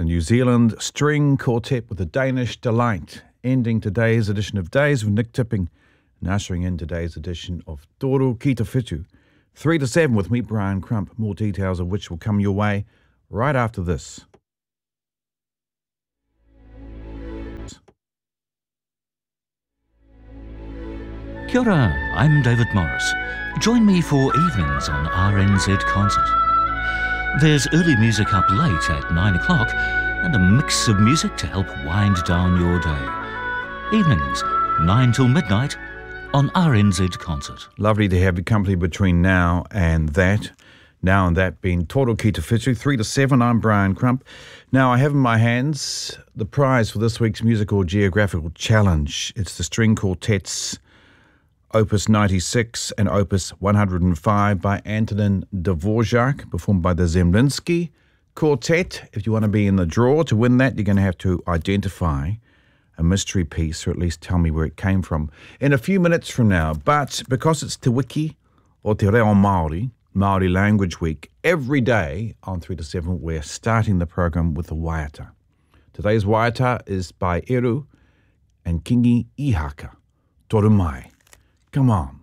a New Zealand string quartet with a Danish delight, ending today's edition of Days with Nick Tipping and ushering in today's edition of Toro Ki Te Whitu. 3 to 7 with me, Brian Crump, more details of which will come your way right after this. Kia ora, I'm David Morris. Join me for evenings on RNZ Concert. There's early music up late at 9 o'clock and a mix of music to help wind down your day. Evenings, 9 till midnight on RNZ Concert. Lovely to have your company between now and that. Now and that being Toro Ki Te Whitu, 3 to 7. I'm Brian Crump. Now I have in my hands the prize for this week's Musical Geographical Challenge. It's the string quartets Opus 96 and Opus 105 by Antonin Dvorak, performed by the Zemlinsky Quartet. If you want to be in the draw to win that, you're going to have to identify a mystery piece, or at least tell me where it came from, in a few minutes from now. But because it's Te Wiki, or Te Reo Māori, Māori Language Week, every day on 3 to 7, we're starting the program with a waiata. Today's waiata is by Eru and Kingi Ihaka. Toru mai. Come on.